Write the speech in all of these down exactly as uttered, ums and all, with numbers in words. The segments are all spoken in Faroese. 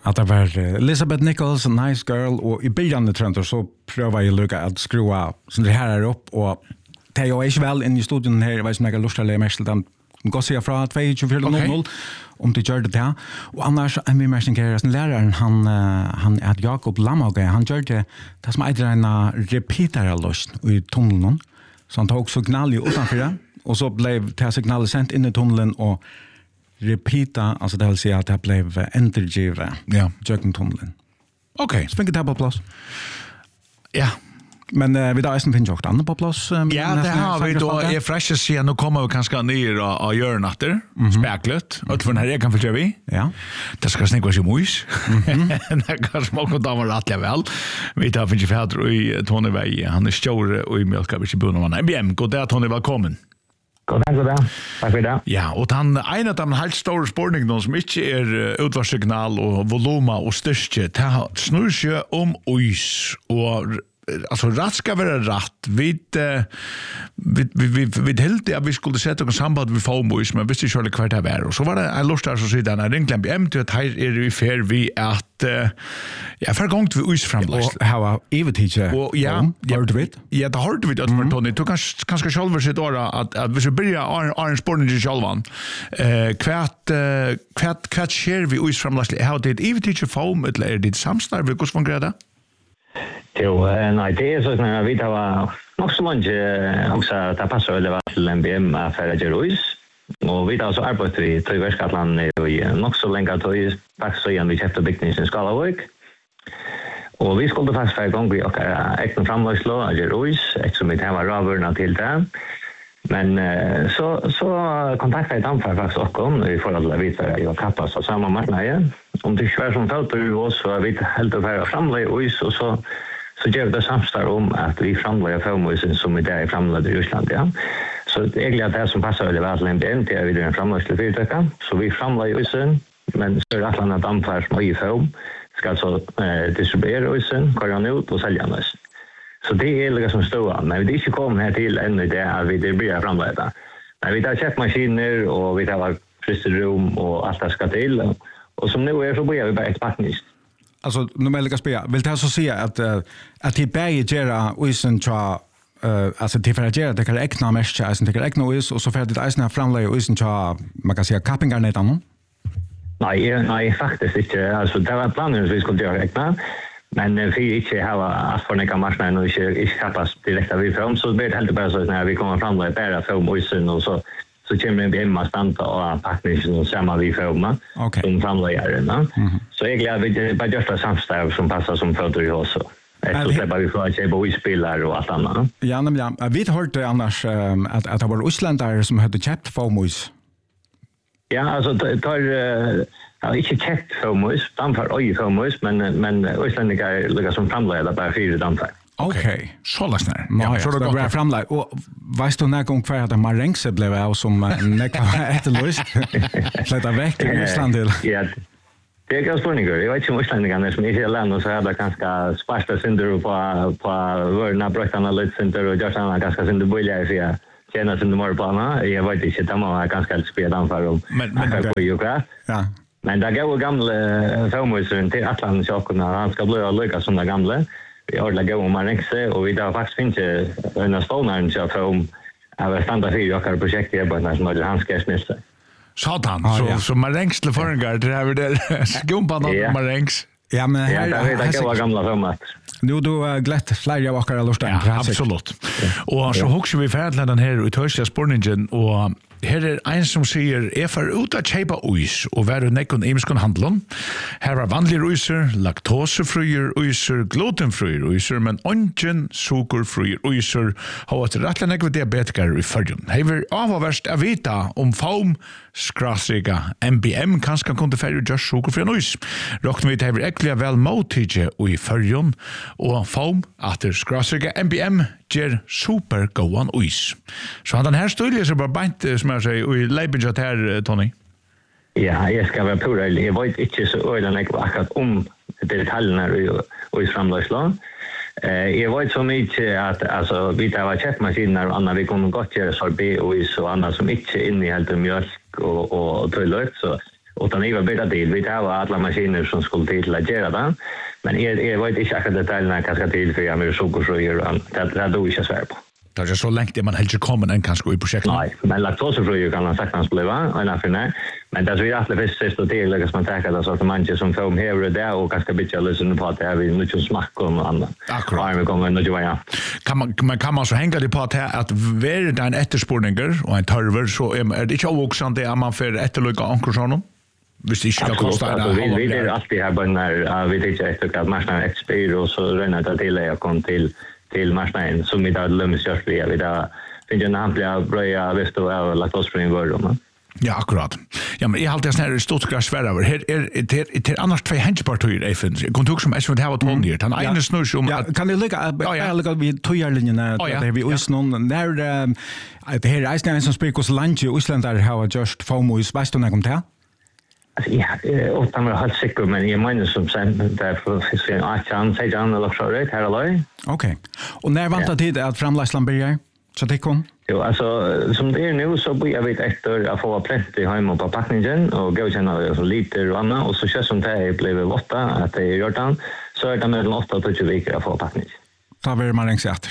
att det var Elizabeth Nichols, Nice Girl, och i början tror så prövar jag lycka att skruva så det här är upp och det är ju inte väl in i studion här, jag vet inte om jag lustar eller mest utan gå se från två tjugofyra noll noll om det gör det där. Och annars är vi mest en läraren, han, han är Jakob Lamage, han gör det, det som heter en repeaterlöst i tunneln. Så han tog signal utanför det, och så blev det signalet sänt in i tunneln och repeata, alltså det vill säga att det blev entergivet ja. Jöken tunneln. Okej. Okay. Så fick det här på plats. Ja. Men uh, vi där är finns också andra på plats. Um, ja, det har vi då. Är fräscha sen och kommer vi kanske ner och, och gör natter. Mm-hmm. Späcklet. Och för den här kan för vi. Ja. Det ska snäcka sig mojs. Det kanske smakar damer rätt väl. Vi tar finns för i Tony Väg. Han är stor och i mjölka vi bor någon. M B M, god dag Tony, välkommen. God dag, god dag. Tack för det. Ja, och han en av de helt stora spårningarna som inte är utvarssignal och voloma och styrke. Det snurrar sig om ois och alltså rätt ska vara rätt. Vi vi vi vi helt att vi skulle sätta oss samband med Fomois, men visste ju kvart det var. Och så var det en lust där så sidan när ringkläm B M till att här är det fair vi att ja för gångt vi us framläst. Och how even teacher. Och ja, hörde vi. Ja, det hörde vi att för Tony. Du kan kanske själv sitt då att att vi ska börja Orange Sporting i självan. Eh kvart kvart kvart share vi us framläst. How did even teacher Fom eller did samstarv vi kus från grada? Jo, nej, det är så att vi tar också många också att det passar väl till M B M affär att göra is. Och vi tar så arbetar vi tre verkskatlan i också länge till faktiskt så igen vi köpte byggnaden i Skalavik. Och vi skulle faktiskt få igång vi och äkta framlöslo att göra is, eftersom vi tar ravarna till det. Men så så kontaktade jag Damfar faktiskt också i förhållande till vidare jag kappas på samma marknad. Om det skär som fälter ju oss så vi helt över framlägg is och så så gör det samstarv om att vi framlägger Fomoisen som är i framlägg i Ryssland, ja. Så egentligen det som passar väl väl till M B M till vidare en framlägg till fyrtöka. Så vi framlägger isen, men så är det att Damfar som är i Fom ska så eh, distribuera isen, köra ut och sälja den. Så det är det som står, men det är inte kommit här till ännu det att vi det blir framlägga. Men vi tar köpmaskiner och vi tar frysrum och allt det ska till. Och som nu är så börjar vi bara ett packnist. Alltså, nu vill jag spela. Vill det så säga att, uh, att det bär gera uisen tra, uh, alltså det för att göra det kan räkna mest, alltså det kan räkna us och så för att det eisna framlägga uisen tra, man kan säga kappingarnet annan? Nej, nej, faktiskt inte. Alltså, det var planen att vi skulle göra räkna. Men uh, vi inte har att få några marknaden och inte, inte kappas direkt av vi fram, så blir det helt bara så att när vi kommer framlägga bara fram uisen och så så kommer en B M att stanna och packningen och samma vi får okay. som framläggaren. Mm-hmm. Så egentligen vi bara just det samstarv som passar som fötter i oss. Så släpper vi för att köpa oispillar och allt annat. Ja, men ja. Vi har hört annars um, att, att det var isländare som hade köpt Fomois. Ja, alltså det har uh, inte köpt Fomois, Damfar och Fomois, men, men isländare ligger som framläggare bara fyra Damfar. Okej, okay. Så läsnar. Ja, så det går framlägg. Och vet du när gång kvar att Marengse blev av som näka efterlöst? Släta väck i Ryssland till. Ja, det är ganska spårningar. Jag vet inte om Rysslandingarna som inte är land och så är det ganska sparsta synder på, på vörna bröktarna lite synder och görsarna ganska synder böjliga för jag känner synder morgonplaner. Jag vet inte, de har ganska lite spela anför om akkurat på Jukra. Ja. Men det går gamla Fomoisen till Atlantsjöken när han ska bli lyckas som den gamla. Vi har lägga om Marengse och vi där faktiskt inte en stånaren så från av standard för jag projekt i bara som han ska snälla. Satan, ah, så ja. Så Marengse förringar det här där skumpan av ja. Marengse. Ja, men här ja, det det var gamla format. Nu då glätt flyger jag akkurat lust ja, absolut. Ja. Och så huxar vi färdla den här utörsliga spårningen och här är en som säger är för ut att köpa ois och vara nekon emiskon handlon. Här är vanliga oiser, laktosefria oiser, glutenfria oiser, men ingen sockerfria oiser har ett rättla nekva diabetiker i förrjun. Här är avvärst att veta om Fom skrasiga M B M kanske kunde färre just sockerfria ois. Råkna vi till äckliga väl motige i förrjun och Fom att det skrasiga M B M ger super goan ois. Så den här studien så bara bant som jag säger och i Leibniz här Tony. Ja, jag ska vara pura. Jag vet inte så öden akkurat om detaljerna och i framlöslån. Eh, jag vet så mycket att alltså vi tar köttmaskiner och annat vi kunde gott göra sorbet och is och annat som inte innehåller mjölk och och tullört så utan det var bättre tid. Vi tar alla maskiner som skulle till att göra det. Men jag, jag vet inte akkurat detaljerna vad ska till för jag med sockerfröjer. Det, det är då inte svär på. Det är så länge man helst kommer än kanske i projektet. Nej, men laktosefröjer kan man sagt bli va? Men det är så vi alltid först sist till att man tar det sortimentet som får här där och kanske bitcha lyssna på att det är vi mycket smack och annat. Akkurat. Vi kommer nu ju Kan man man kan man så hänga det på att att vara det en efterspurninger och en törver så är det inte ovoxande att man för efterlyga ankorshonom. Visst det ska kosta det. Vi vi är alltid här bara vi tycker efter att marknaden expir och så ränner det till jag kom till till marknaden som idag lömskörs vi vi där finns en amplia bröja visst och laktosfri vörd. Ja, akkurat. Ja, men jag har alltid sån här stort gräs värre över. Här är det är annars två händspartier i finns. Jag kunde också som S V T har tolv här. Han ena snurrs om att kan det ligga ligga vi tojarlinjerna där vi us någon där det här är snarare som spelar så långt i Island där har just FOMO is bäst när kom till. Ja, och de har helt säkert men jag menar som sen därför finns det en chans att han eller så rätt här eller. Okej. Och när väntar tid att framläslan börjar? Så det kom. Jo, alltså som det är nu så blir jag vet efter att få plätt i hemma på packningen och gå känna så lite och annat och så känns som det blev åtta att det är gjort han så är det mellan åtta och tjugo veckor att få packning. Ta vi man längst efter.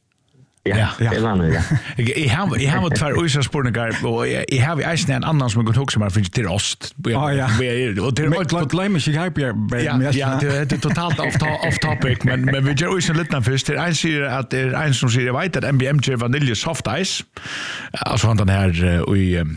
Ja, det är vanligt. Jag har jag har två ursprungliga och jag har ju en annan som går också med för till ost. Ja, ja. Och det är ett problem jag har på. Ja, det är totalt off off topic men men vi gör ju lite först till en säger att det är en som säger vet att M B M J vanilj soft ice. Alltså han den här i eh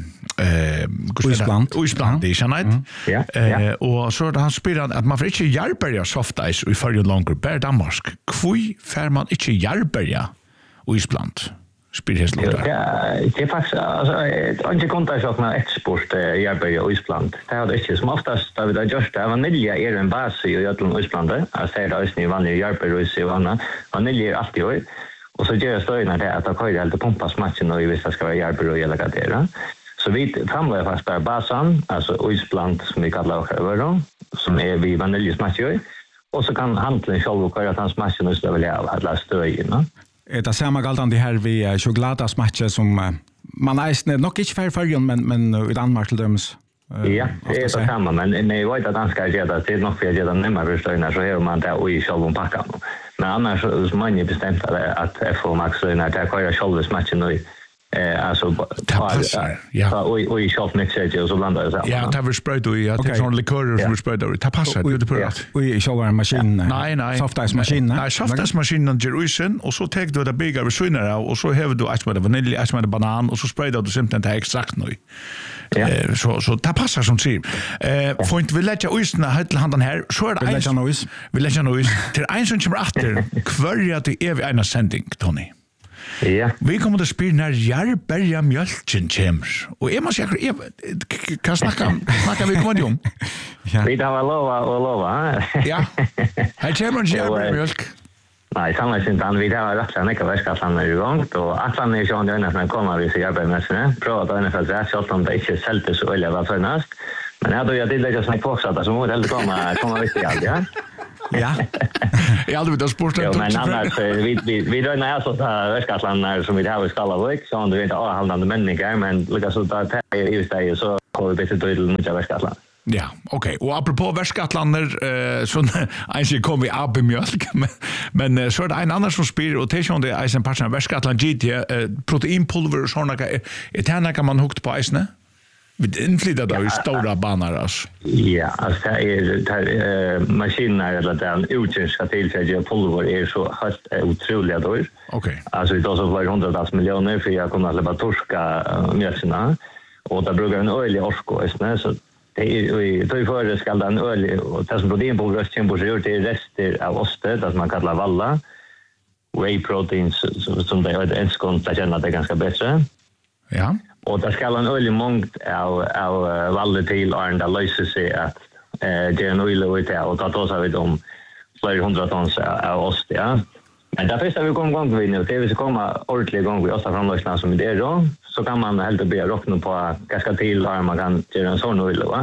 Uisplant. Uisplant det är sant. Ja. Och så han spelar att man får inte hjälpa soft ice i för longer per Danmark. Kvui får man inte hjälpa Uisplant. Spirhäslåt där. Ja, det är faktiskt alltså inte kontakter så med export hjälper ju Uisplant. Det är det inte som oftast där vi där just där vanilja är en bas i Götland Uisplant. Alltså det är ju vanlig hjälper och så vanna. Vanilja är alltid ju. Och så gör stöjna det att ta helt pumpas matchen och visst ska vara hjälper och eller gatera. Så vi framlägger fast där basen, alltså Uisplant som vi kallar det över som är vi vaniljesmatcher. Och så kan handeln själv och köra hans matchen och så vill jag alla stöjna. Det är samma galtan det här vi chokladsmatcher som man är nog inte för förrjun men men i Danmark till döms. Ja, det är så samma men när jag vet att danska gör det det är nog för att göra nämma förstöjna så här man där i själva packan. Men annars så man är bestämt att F O Max när det köra själva matchen nu eh alltså ja och och i shop mixer och så blandar det så. Ja, det var sprayt och jag tänkte sån likörer som sprayt och det passar det på rätt. Och i själva maskinen. Nej, nej. Soft ice maskin. Nej, soft ice maskinen Jerusalem och så tar du det bigger och svinner och så har du ice med vanilj, ice med banan och så sprayar du simpelt det exakt nu. Eh så så det passar som sig. Eh får inte vi lägga isen helt handen här så är det vi lägger nois. Vi lägger nois till en som kommer efter kvörja till evig en sändning Tony. Ja. Vi kommer att spela när Jarberga mjölken kommer. Och jag måste säga, kan snacka, snacka vi kommer om. Ja. Vi tar lova och lova. Ja. Här kommer en Jarberga mjölk. Nej, sannolikt inte. Han vill ha rätt att västkassan är igång. Och Atlan är ju sån att när kommer vi till Jarberga prova att ungefär rätt så om det inte säljs så eller vad förnast. Men jag då jag det lägger såna fortsatta så måste det komma komma visst allt, ja. Ja. Jag hade vid sporten. Ja, men annars vi vi vi då när så där Västgötland när som vi har i Skalavik så han du vet att handlande människor men lyckas så där är ju det så får vi bättre till mycket Västgötland. Ja, okej. Okay. Och apropå Västgötlander eh så en kom vi upp i mjölk men men så är det en annan som spyr och det är det är en part av Västgötland G T proteinpulver och såna är det kan man hukt på isne. Vi inflyttar då i stora banor alltså. Ja, alltså det är det maskiner eller den utgänska tillfälliga pulver är så helt otroliga då. Okej. Alltså det så var hundratals miljoner för jag kunde släppa torska mjölkarna och där brukar en olja orsko isne så det är då för det ska den olja och det som proteinpulver som borde göra till rester av ostet som man kallar valla. Whey proteins som det är en skont att känna det ganska bättre. Ja. Och det ska en ölig mångd av, av uh, valde till och det löser sig att uh, det är en ölig ut och då tar vi om flera hundra tons av ost, ja. Men det första vi kommer igång vid nu, det är vi ska komma ordentligt igång vid ostaframlösningar som det är då, så kan man helt börja rockna på ganska till och man kan göra en sån ölig, va.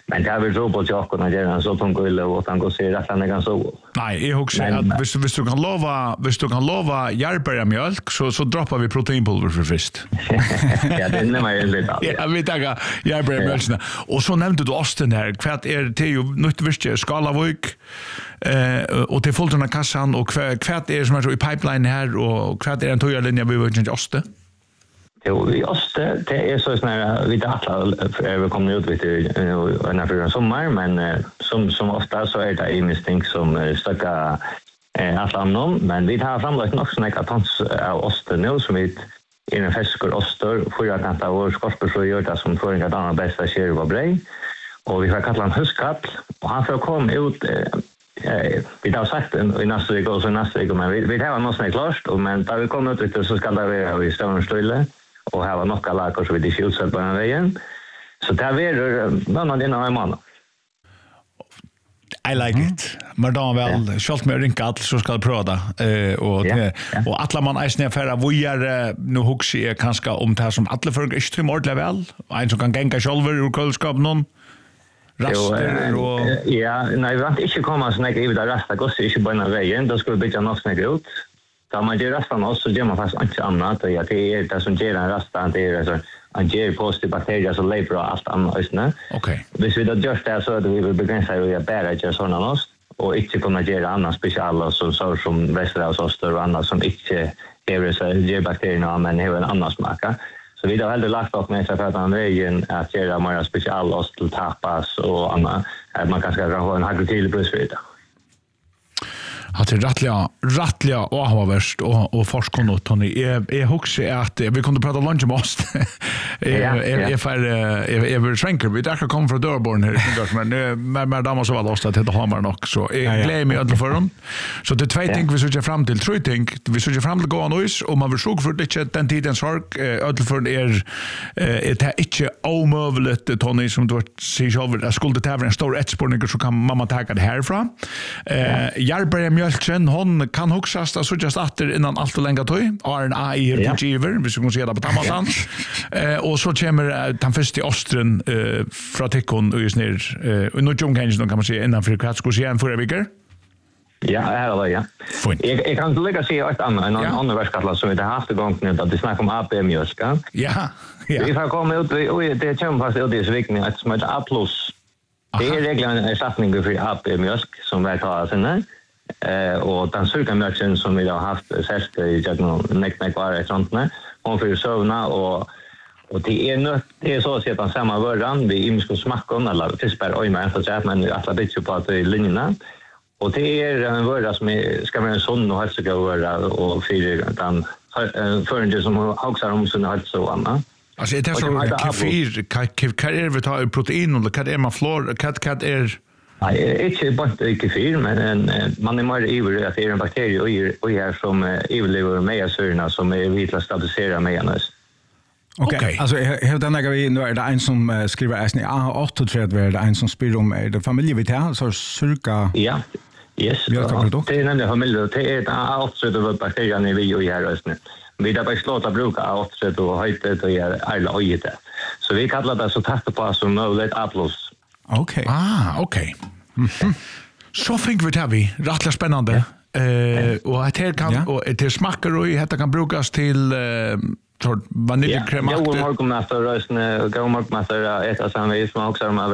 Men det har vi tro på att jag kan göra en så tung gulle och han går se rätt han kan så. Nej, jag också att hvis hvis du kan lova, hvis du kan lova järnbärmjölk så så droppar vi proteinpulver för först. Ja, det är nämligen lite. Ja, vi tar järnbärmjölk. Och så nämnde du osten här. Kvart är det ju nytt visst Skalavik. Eh och till Fultona kassan och kvart är som är så i pipeline här och kvart är en toja linje vi vill inte oste. Jo, vi oste, det är så snarare vi alla vi kommer ut vid när för sommar men som som ofta så är det ingenting som stöka eh alla annan men vi har framlagt nog snacka tons av oste nu som vi är en fiskor ostar för att äta vår skorpor gör det som för en annan bästa sker var brej och vi har kallat han huskatl och han får komma ut eh vi har sagt i nästa vecka och så nästa vecka men vi vi har nog snacka klart och men där vi kommer ut vet så ska det vara i Stjärnstille och här var några lager så vi det skjutsar på den vägen. Så där är någon innan en månad. I like mm. it. Men då väl skalt med rinka att så ska det pröva eh och yeah, yeah. och alla man är snä för vad gör nu huxi är kanske om det här som alla för är tre mål väl. En som kan gänga själva ur kölskap någon. Raster och ja, nej, vi har inte komma så mycket i det rasta gosse inte på den vägen. Då skulle vi bygga något snägt ut. Så man gör rastan också så gör man fast inte annat och ja, det är det som ger en rasta det är så en ger positiva bakterier så lever och allt annat istället. Okej. Hvis vi då gör det så att vi vill begränsa ju att bära just såna ost och inte kunna göra annat speciella som så som västerhavsoster och annat som inte ger så ger bakterierna men har en annan smak. Så vi då hellre lagt upp med sig för att man vägen att göra mer specialost till tapas och annat. Man kanske ska ha en hagel brödsvita. Att det rattliga rattliga och har värst och och forskon och Tony är är också att vi kunde prata lunch om ost. Är är för är är svenker vi där kommer från Dörborn här men med med damer så var det ost att det har man också så jag glädjer mig öll för dem. Så det två ting vi söker fram till tror jag vi söker fram till gå nois och man vill såg för det den tiden sorg öll för är är det inte omöjligt Tony som du säger själv att skulle det ha en stor etsporning så kan mamma ta det härifrån. Eh Jarberg mjölken hon kan huxas så just efter innan allt länge tog R N A i på giver vi ska gå se det på tamatan eh och så kommer den första ostren eh från tekon och just ner eh nu jung kanske kan man se innan för kvart ska se en förra vecka. Ja, här ja. Jag jag kan lägga se ett annat en annan verskatla som vi har haft igång nu att det snackar om A P mjölk. Ja. Ja. Vi får komma ut och det kommer fast ut i svikning att som ett A plus. Det är reglerna en ersättning för A P mjölk som vi tar sen eh och den surkamjölken som vi har haft särskilt i jag näckna kvar ett sånt där hon får sövna och och det är nött det är så att säga samma vörran vi imsko smackon eller fiskbär oj men så att man alla bit på att linjerna och det är en vörra som är, ska vara en sån och hälsa vörra och fyra den förrän som också om sån hälsa och annat. Alltså det är så kefir kan är vi tar protein och kan är man flor kat kat är nej inte bara kefir men en, man är mer ivrig att det är en bakterie och är och är som överlever med syrorna som är vitla stabilisera med annars. Okej. Okay. Alltså hur den där vi nu är det en som skriver är A åtta tre är det en som spyr om är det familjevital så cirka ja. Yes. Det är nämligen familj det är A åtta tre bakterien i vi och här just nu. Vi där bara slåta bruka A åtta tre och höjt och är alla ojete. Så vi kallar det så tack på som möjligt A plus. Okej. Okay. Ah, okej. Okay. Mm-hmm. Så fick vi det vi rätt spännande. Eh uh, och att här kan ja. Och det smakar och det kan brukas till uh, så vaniljkräm. Ja, jag morgon efter rösten och gå morgon efter äta samma som också med